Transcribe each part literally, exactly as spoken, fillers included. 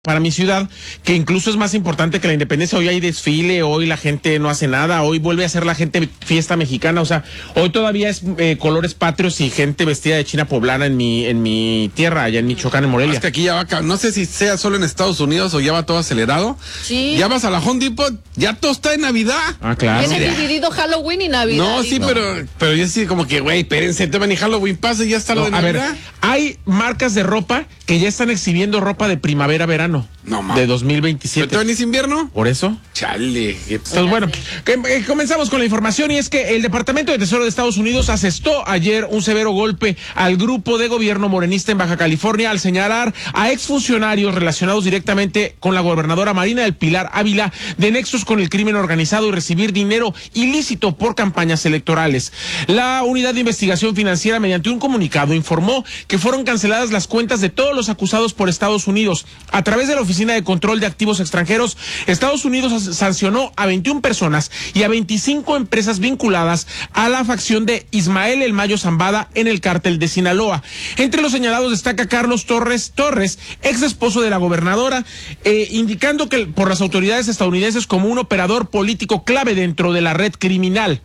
para mi ciudad, que incluso es más importante que la independencia. Hoy hay desfile, hoy la gente no hace nada, hoy vuelve a ser la gente fiesta mexicana, o sea, hoy todavía es eh, colores patrios y gente vestida de china poblana en mi en mi tierra, allá en Michoacán, en Morelia. Es que aquí ya va, no sé si sea solo en Estados Unidos o ya va todo acelerado. Sí. Ya vas a la Home Depot, ya todo está en Navidad. Ah, claro. Tiene dividido Halloween y Navidad. No, sí, no. pero pero yo sí como que, güey, espérense, te van y Halloween pasa y ya está No, lo de a Navidad. ver, hay marcas de ropa que ya están exhibiendo ropa de primavera-verano. No, mames. De dos mil veintisiete. ¿Pero todavía es invierno? ¿Por eso? Chale. Entonces, bueno, que, eh, comenzamos con la información, y es que el Departamento de Tesoro de Estados Unidos asestó ayer un severo golpe al grupo de gobierno morenista en Baja California al señalar a exfuncionarios relacionados directamente con la gobernadora Marina del Pilar Ávila de nexos con el crimen organizado y recibir dinero ilícito por campañas electorales. La Unidad de Investigación Financiera, mediante un comunicado, informó que fueron canceladas las cuentas de todos los acusados por Estados Unidos. A través de la Oficina de Control de Activos Extranjeros, Estados Unidos sancionó a veintiuna personas y a veinticinco empresas vinculadas a la facción de Ismael El Mayo Zambada en el cártel de Sinaloa. Entre los señalados destaca Carlos Torres Torres, ex esposo de la gobernadora, eh, indicando que por las autoridades estadounidenses como un operador político clave dentro de la red criminal.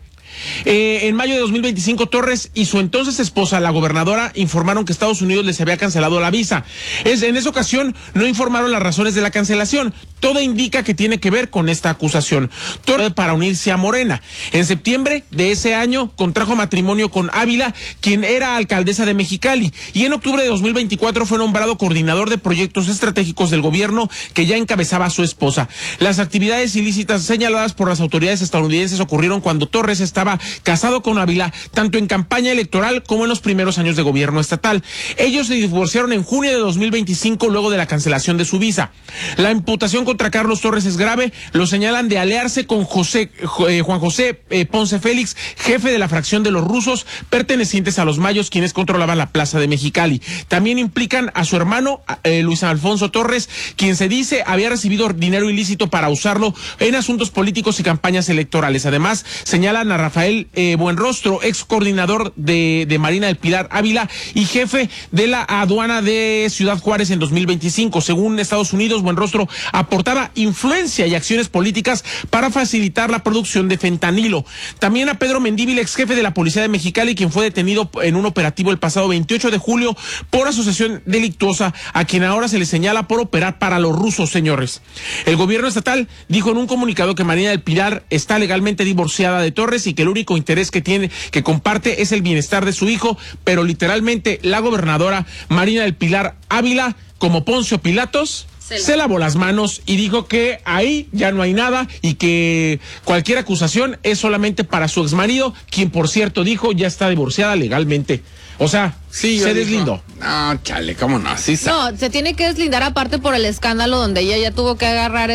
Eh, en mayo de dos mil veinticinco, Torres y su entonces esposa, la gobernadora, informaron que Estados Unidos les había cancelado la visa. Es, en esa ocasión no informaron las razones de la cancelación. Todo indica que tiene que ver con esta acusación. Torres para unirse a Morena. En septiembre de ese año contrajo matrimonio con Ávila, quien era alcaldesa de Mexicali, y en octubre de dos mil veinticuatro fue nombrado coordinador de proyectos estratégicos del gobierno que ya encabezaba a su esposa. Las actividades ilícitas señaladas por las autoridades estadounidenses ocurrieron cuando Torres estaba casado con Ávila, tanto en campaña electoral como en los primeros años de gobierno estatal. Ellos se divorciaron en junio de dos mil veinticinco luego de la cancelación de su visa. La imputación contra Carlos Torres es grave. Lo señalan de aliarse con José, eh, Juan José eh, Ponce Félix, jefe de la fracción de los rusos pertenecientes a los Mayos, quienes controlaban la plaza de Mexicali. También implican a su hermano eh, Luis Alfonso Torres, quien se dice había recibido dinero ilícito para usarlo en asuntos políticos y campañas electorales. Además, señalan a Rafael Eh, Buenrostro, ex coordinador de, de Marina del Pilar Ávila y jefe de la aduana de Ciudad Juárez en dos mil veinticinco. Según Estados Unidos, Buenrostro aportaba influencia y acciones políticas para facilitar la producción de fentanilo. También a Pedro Mendívil, ex jefe de la Policía de Mexicali, quien fue detenido en un operativo el pasado veintiocho de julio por asociación delictuosa, a quien ahora se le señala por operar para los rusos, señores. El gobierno estatal dijo en un comunicado que Marina del Pilar está legalmente divorciada de Torres y que el único interés que tiene, que comparte, es el bienestar de su hijo, pero literalmente la gobernadora Marina del Pilar Ávila, como Poncio Pilatos, se, se lavó las manos y dijo que ahí ya no hay nada y que cualquier acusación es solamente para su exmarido, quien por cierto dijo ya está divorciada legalmente. O sea, sí, se deslindó. No, chale, cómo no, sí. No, se tiene que deslindar aparte por el escándalo donde ella ya tuvo que agarrar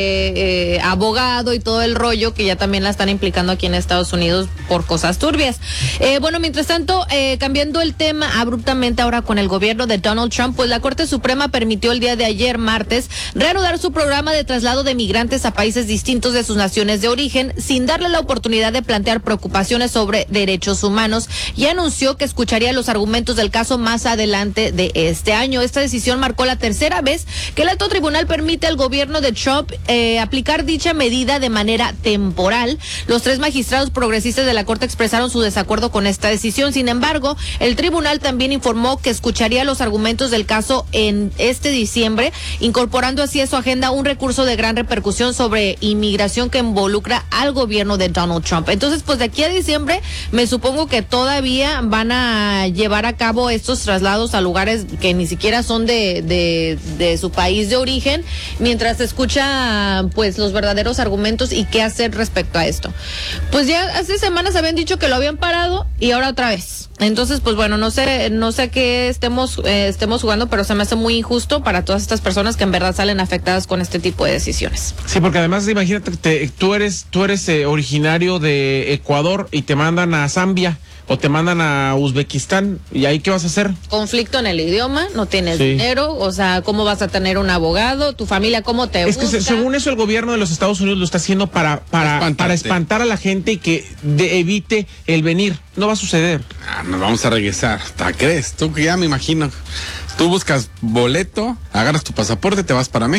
este eh, abogado y todo el rollo, que ya también la están implicando aquí en Estados Unidos por cosas turbias. Eh, bueno, mientras tanto, eh, cambiando el tema abruptamente ahora con el gobierno de Donald Trump, pues la Corte Suprema permitió el día de ayer, martes, reanudar su programa de traslado de migrantes a países distintos de sus naciones de origen, sin darle la oportunidad de plantear preocupaciones sobre derechos humanos, y anunció que escucharía los argumentos del caso más adelante de este año. Esta decisión marcó la tercera vez que el alto tribunal permite al gobierno de Trump eh, aplicar dicha medida de manera temporal. Los tres magistrados progresistas de la Corte expresaron su desacuerdo con esta decisión. Sin embargo, el tribunal también informó que escucharía los argumentos del caso en este diciembre, incorporando así a su agenda un recurso de gran repercusión sobre inmigración que involucra al gobierno de Donald Trump. Entonces, pues de aquí a diciembre me supongo que todavía van a llevar a cabo estos traslados a lugares que ni siquiera son de, de, de su país de origen, mientras se escucha pues los verdaderos argumentos y qué hacer respecto a esto. Pues ya hace semanas habían dicho que lo habían parado y ahora otra vez. Entonces, pues bueno, no sé, no sé qué estemos, eh, estemos jugando, pero se me hace muy injusto para todas estas personas que en verdad salen afectadas con este tipo de decisiones. Sí, porque además imagínate que te, tú eres, tú eres eh, originario de Ecuador y te mandan a Zambia o te mandan a Uzbekistán, ¿y ahí qué vas a hacer? Conflicto en el idioma, no tienes Sí. dinero, o sea, ¿cómo vas a tener un abogado? ¿Tu familia cómo te Es que busca? se- según eso el gobierno de los Estados Unidos lo está haciendo para, para, Espantarte. para espantar a la gente y que de- evite el venir. No va a suceder. Ah, nos vamos a regresar. ¿Te crees? Tú que ya me imagino. Tú buscas boleto, agarras tu pasaporte, te vas para México.